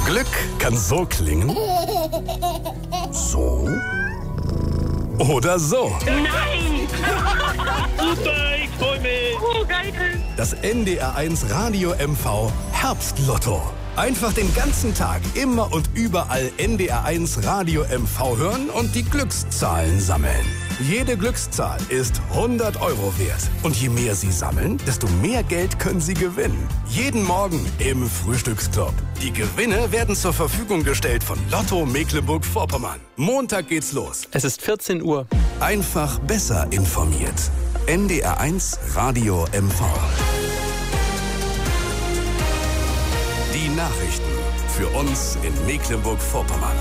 Glück kann so klingen. So. Oder so. Nein! Super, ich freu mich. Oh, geil. Das NDR1 Radio MV Herbstlotto. Einfach den ganzen Tag immer und überall NDR1 Radio MV hören und die Glückszahlen sammeln. Jede Glückszahl ist 100 € wert. Und je mehr Sie sammeln, desto mehr Geld können Sie gewinnen. Jeden Morgen im Frühstücksclub. Die Gewinne werden zur Verfügung gestellt von Lotto Mecklenburg-Vorpommern. Montag geht's los. Es ist 14 Uhr. Einfach besser informiert. NDR1 Radio MV. Die Nachrichten für uns in Mecklenburg-Vorpommern.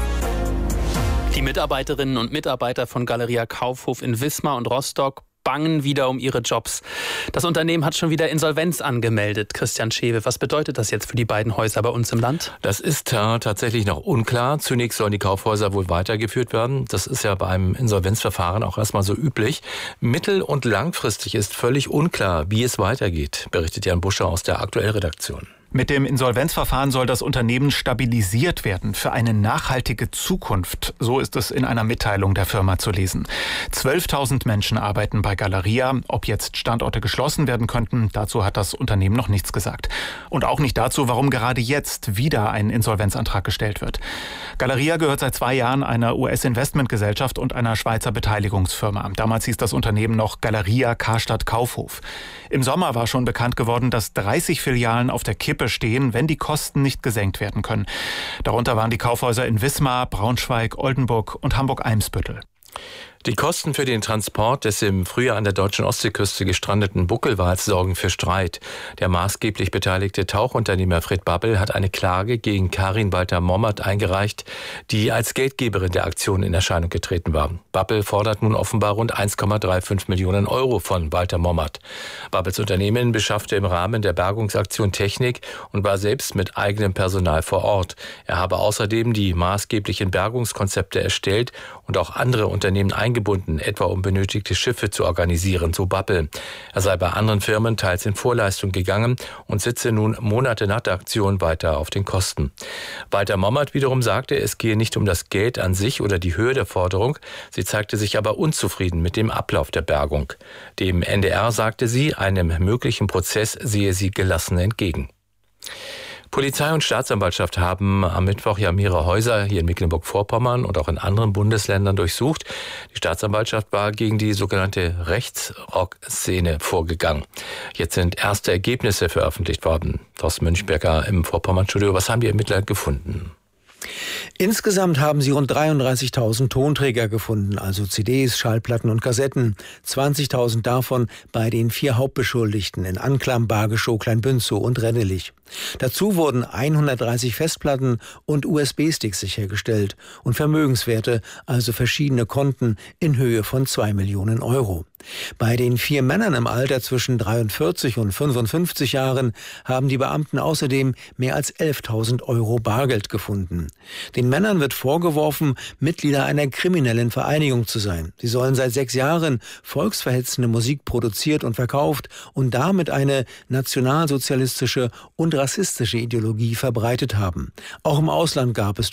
Die Mitarbeiterinnen und Mitarbeiter von Galeria Kaufhof in Wismar und Rostock bangen wieder um ihre Jobs. Das Unternehmen hat schon wieder Insolvenz angemeldet. Christian Schewe, was bedeutet das jetzt für die beiden Häuser bei uns im Land? Das ist tatsächlich noch unklar. Zunächst sollen die Kaufhäuser wohl weitergeführt werden. Das ist ja bei einem Insolvenzverfahren auch erstmal so üblich. Mittel- und langfristig ist völlig unklar, wie es weitergeht, berichtet Jan Buscher aus der Aktuell-Redaktion. Mit dem Insolvenzverfahren soll das Unternehmen stabilisiert werden für eine nachhaltige Zukunft. So ist es in einer Mitteilung der Firma zu lesen. 12.000 Menschen arbeiten bei Galeria. Ob jetzt Standorte geschlossen werden könnten, dazu hat das Unternehmen noch nichts gesagt. Und auch nicht dazu, warum gerade jetzt wieder ein Insolvenzantrag gestellt wird. Galeria gehört seit 2 Jahren einer US-Investmentgesellschaft und einer Schweizer Beteiligungsfirma. Damals hieß das Unternehmen noch Galeria Karstadt Kaufhof. Im Sommer war schon bekannt geworden, dass 30 Filialen auf der Kippe stehen, wenn die Kosten nicht gesenkt werden können. Darunter waren die Kaufhäuser in Wismar, Braunschweig, Oldenburg und Hamburg-Eimsbüttel. Die Kosten für den Transport des im Frühjahr an der deutschen Ostseeküste gestrandeten Buckelwals sorgen für Streit. Der maßgeblich beteiligte Tauchunternehmer Fred Babbel hat eine Klage gegen Karin Walter-Mommert eingereicht, die als Geldgeberin der Aktion in Erscheinung getreten war. Babbel fordert nun offenbar rund 1,35 Millionen € von Walter-Mommert. Babbels Unternehmen beschaffte im Rahmen der Bergungsaktion Technik und war selbst mit eigenem Personal vor Ort. Er habe außerdem die maßgeblichen Bergungskonzepte erstellt und auch andere Unternehmen eingebunden, etwa um benötigte Schiffe zu organisieren, so Babbel. Er sei bei anderen Firmen teils in Vorleistung gegangen und sitze nun Monate nach der Aktion weiter auf den Kosten. Walter-Mommert wiederum sagte, es gehe nicht um das Geld an sich oder die Höhe der Forderung. Sie zeigte sich aber unzufrieden mit dem Ablauf der Bergung. Dem NDR sagte sie, einem möglichen Prozess sehe sie gelassen entgegen. Polizei und Staatsanwaltschaft haben am Mittwoch ja mehrere Häuser hier in Mecklenburg-Vorpommern und auch in anderen Bundesländern durchsucht. Die Staatsanwaltschaft war gegen die sogenannte Rechtsrock-Szene vorgegangen. Jetzt sind erste Ergebnisse veröffentlicht worden. Thorsten Münchberger im Vorpommern-Studio. Was haben die Ermittler gefunden? Insgesamt haben sie rund 33.000 Tonträger gefunden, also CDs, Schallplatten und Kassetten. 20.000 davon bei den 4 Hauptbeschuldigten in Anklam, Bargeschow, Kleinbünzow und Rennelich. Dazu wurden 130 Festplatten und USB-Sticks sichergestellt und Vermögenswerte, also verschiedene Konten in Höhe von 2 Millionen €. Bei den 4 Männern im Alter zwischen 43 und 55 Jahren haben die Beamten außerdem mehr als 11.000 € Bargeld gefunden. Den Männern wird vorgeworfen, Mitglieder einer kriminellen Vereinigung zu sein. Sie sollen seit 6 Jahren volksverhetzende Musik produziert und verkauft und damit eine nationalsozialistische und rassistische Ideologie verbreitet haben. Auch im Ausland gab es